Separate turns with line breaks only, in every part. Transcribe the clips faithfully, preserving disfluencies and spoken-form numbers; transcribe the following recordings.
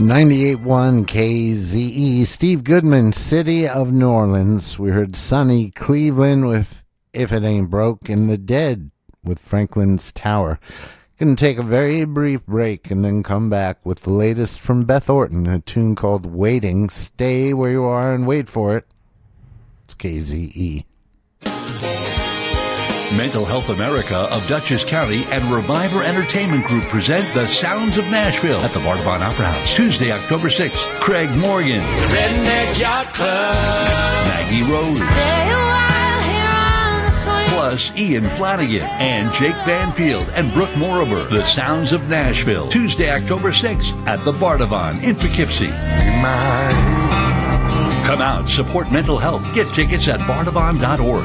ninety-eight point one K Z E, Steve Goodman, City of New Orleans. We heard Sonny Cleveland with If It Ain't Broke, and The Dead with Franklin's Tower. Gonna take a very brief break and then come back with the latest from Beth Orton, a tune called Waiting. Stay where you are and wait for it. It's K Z E.
Mental Health America of Dutchess County and Reviver Entertainment Group present The Sounds of Nashville at the Bardavon Opera House, Tuesday, October sixth. Craig Morgan,
Redneck Yacht Club,
Maggie Rose,
stay a while here on the swing.
plus Ian Flanagan and Jake Banfield and Brooke Morover. The Sounds of Nashville, Tuesday, October sixth at the Bardavon in Poughkeepsie. Come out, support mental health. Get tickets at bardavon dot org.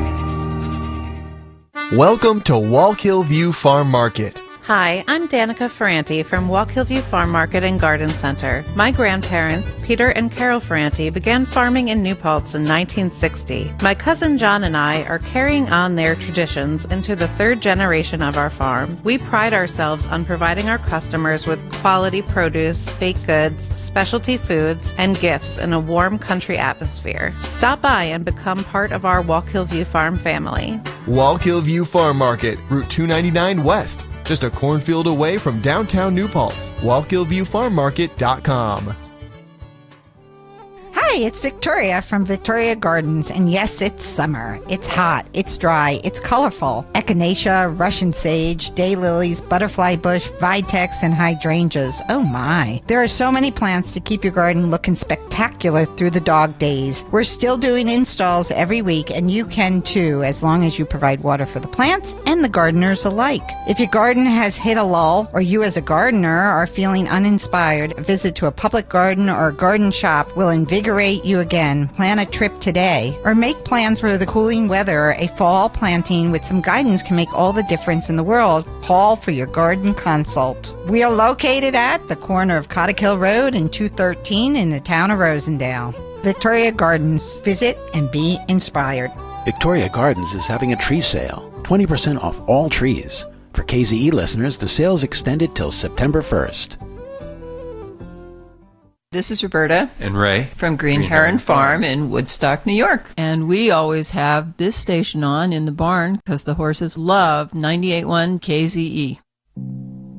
Welcome to Wallkill View Farm Market.
Hi, I'm Danica Ferranti from Wallkill View Farm Market and Garden Center. My grandparents, Peter and Carol Ferranti, began farming in New Paltz in nineteen sixty. My cousin John and I are carrying on their traditions into the third generation of our farm. We pride ourselves on providing our customers with quality produce, baked goods, specialty foods, and gifts in a warm country atmosphere. Stop by and become part of our Wallkill View Farm family.
Wallkill View Farm Market, Route two ninety-nine West. Just a cornfield away from downtown New Paltz. Wallkill View Farm Market dot com.
Hi, it's Victoria from Victoria Gardens, and yes, it's summer. It's hot, it's dry, it's colorful. Echinacea, Russian sage, daylilies, butterfly bush, vitex, and hydrangeas. Oh my. There are so many plants to keep your garden looking spectacular through the dog days. We're still doing installs every week, and you can too, as long as you provide water for the plants and the gardeners alike. If your garden has hit a lull, or you as a gardener are feeling uninspired, a visit to a public garden or a garden shop will invigorate you again. Plan a trip today, or make plans for the cooling weather. A fall planting with some guidance can make all the difference in the world. Call for your garden consult. We are located at the corner of Cottikill Road and two thirteen in the town of Rosendale. Victoria Gardens. Visit and be inspired.
Victoria Gardens is having a tree sale. twenty percent off all trees. For K Z E listeners, the sale is extended till September first.
This is Roberta
and Ray
from Green, Green Heron, Heron Farm, Farm in Woodstock, New York. And we always have this station on in the barn because the horses love ninety-eight point one K Z E.